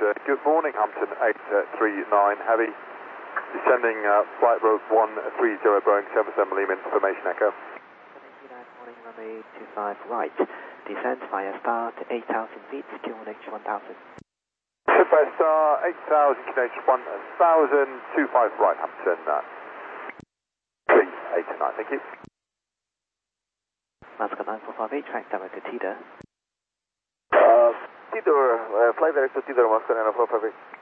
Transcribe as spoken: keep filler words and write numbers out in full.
Uh, good morning, Hampton eight three nine Heavy. Descending uh, flight route one three zero Boeing seven seven Lima, information echo. seven three nine, morning, runway two five right. Descent via start eight thousand feet, Q N H one thousand. Sit by star eight thousand, Q N H one thousand, two five right, Hampton uh, three eight nine, thank you. Mascot nine four five eight, track direct to T D A. Uh, T D A, uh, flight direct to T D A, Mascot nine four five eight.